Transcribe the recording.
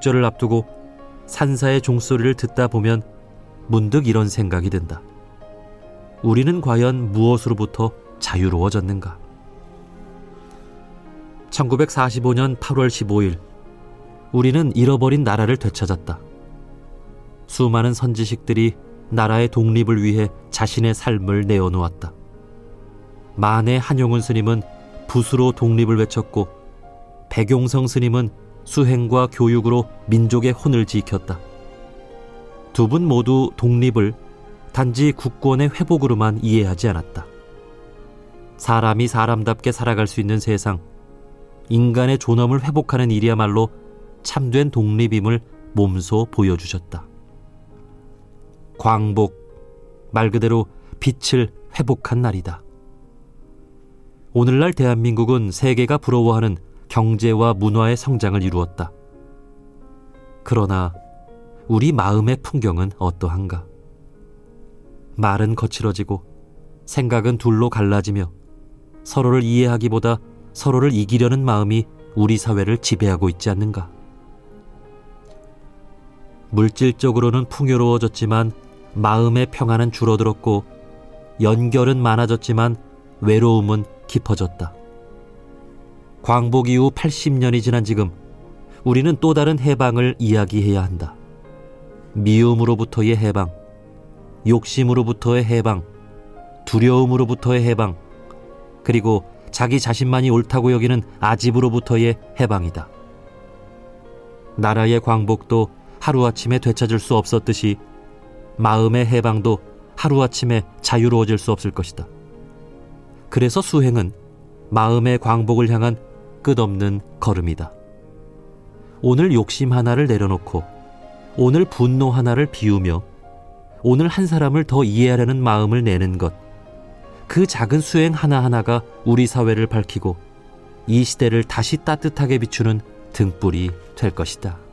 명절을 앞두고 산사의 종소리를 듣다 보면 문득 이런 생각이 든다. 우리는 과연 무엇으로부터 자유로워졌는가? 1945년 8월 15일, 우리는 잃어버린 나라를 되찾았다. 수많은 선지식들이 나라의 독립을 위해 자신의 삶을 내어놓았다. 만해 한용운 스님은 붓으로 독립을 외쳤고, 백용성 스님은 수행과 교육으로 민족의 혼을 지켰다. 두 분 모두 독립을 단지 국권의 회복으로만 이해하지 않았다. 사람이 사람답게 살아갈 수 있는 세상, 인간의 존엄을 회복하는 일이야말로 참된 독립임을 몸소 보여주셨다. 광복, 말 그대로 빛을 회복한 날이다. 오늘날 대한민국은 세계가 부러워하는 경제와 문화의 성장을 이루었다. 그러나 우리 마음의 풍경은 어떠한가? 말은 거칠어지고 생각은 둘로 갈라지며 서로를 이해하기보다 서로를 이기려는 마음이 우리 사회를 지배하고 있지 않는가? 물질적으로는 풍요로워졌지만 마음의 평안은 줄어들었고, 연결은 많아졌지만 외로움은 깊어졌다. 광복 이후 80년이 지난 지금 우리는 또 다른 해방을 이야기해야 한다. 미움으로부터의 해방, 욕심으로부터의 해방, 두려움으로부터의 해방, 그리고 자기 자신만이 옳다고 여기는 아집으로부터의 해방이다. 나라의 광복도 하루아침에 되찾을 수 없었듯이 마음의 해방도 하루아침에 자유로워질 수 없을 것이다. 그래서 수행은 마음의 광복을 향한 끝없는 걸음이다. 오늘 욕심 하나를 내려놓고 오늘 분노 하나를 비우며 오늘 한 사람을 더 이해하려는 마음을 내는 것, 그 작은 수행 하나하나가 우리 사회를 밝히고 이 시대를 다시 따뜻하게 비추는 등불이 될 것이다.